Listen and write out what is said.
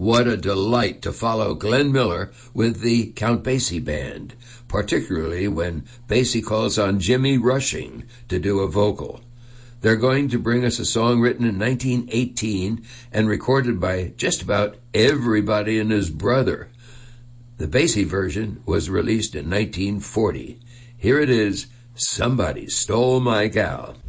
what a delight to follow Glenn Miller with the Count Basie Band, particularly when Basie calls on Jimmy Rushing to do a vocal. They're going to bring us a song written in 1918 and recorded by just about everybody and his brother. The Basie version was released in 1940. Here it is, Somebody Stole My Gal.